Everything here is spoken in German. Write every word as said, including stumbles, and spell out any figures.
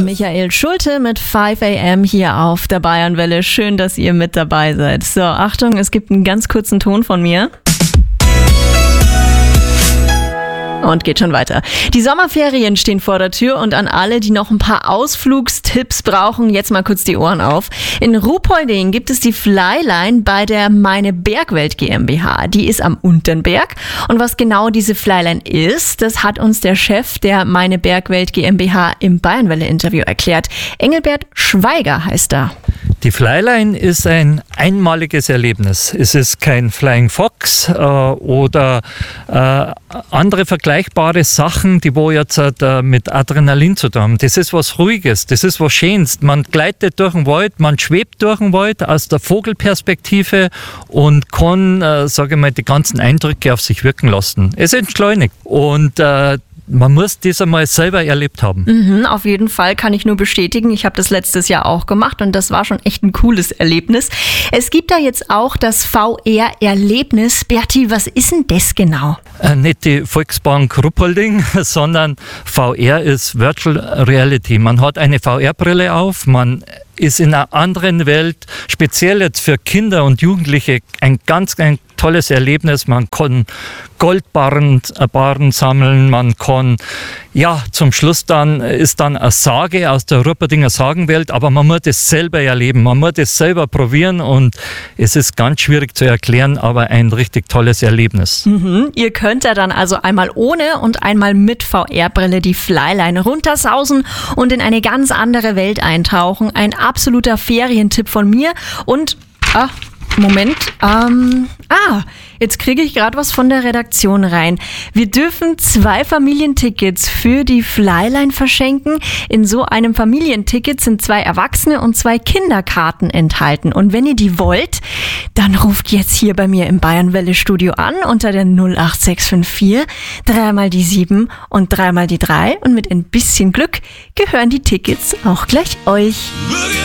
Michael Schulte mit five a m hier auf der Bayernwelle. Schön, dass ihr mit dabei seid. So, Achtung, es gibt einen ganz kurzen Ton von mir. Und geht schon weiter. Die Sommerferien stehen vor der Tür und an alle, die noch ein paar Ausflugstipps brauchen, jetzt mal kurz die Ohren auf. In Ruhpolding gibt es die Flyline bei der Meine Bergwelt GmbH. Die ist am Unternberg. Und was genau diese Flyline ist, das hat uns der Chef der Meine Bergwelt GmbH im Bayernwelle-Interview erklärt. Engelbert Schweiger heißt er. Die Flyline ist ein einmaliges Erlebnis. Es ist kein Flying Fox äh, oder äh, andere vergleichbare Sachen, die wo jetzt äh, mit Adrenalin zu tun haben. Das ist was Ruhiges, das ist was Schönes. Man gleitet durch den Wald, man schwebt durch den Wald aus der Vogelperspektive und kann, äh, sage ich mal, die ganzen Eindrücke auf sich wirken lassen. Es entschleunigt und äh, man muss das einmal selber erlebt haben. Mhm, auf jeden Fall, kann ich nur bestätigen. Ich habe das letztes Jahr auch gemacht und das war schon echt ein cooles Erlebnis. Es gibt da jetzt auch das V R-Erlebnis. Berti, was ist denn das genau? Äh, nicht die Volksbank Ruhpolding, sondern V R ist Virtual Reality. Man hat eine V R-Brille auf, man ist in einer anderen Welt, speziell jetzt für Kinder und Jugendliche, ein ganz ein tolles Erlebnis. Man kann Goldbarren Barren sammeln, man kann, ja, zum Schluss dann ist dann eine Sage aus der Ruhrpoldinger Sagenwelt, aber man muss das selber erleben, man muss das selber probieren und es ist ganz schwierig zu erklären, aber ein richtig tolles Erlebnis. Mhm. Ihr könnt ja dann also einmal ohne und einmal mit V R-Brille die Flyline runtersausen und in eine ganz andere Welt eintauchen. Ein absoluter Ferientipp von mir und, ah, Moment, ähm, ah, jetzt kriege ich gerade was von der Redaktion rein. Wir dürfen zwei Familientickets für die Flyline verschenken. In so einem Familienticket sind zwei Erwachsene und zwei Kinderkarten enthalten. Und wenn ihr die wollt, dann ruft jetzt hier bei mir im Bayernwelle-Studio an unter der null acht sechs fünf vier, dreimal die sieben und dreimal die drei. Und mit ein bisschen Glück gehören die Tickets auch gleich euch.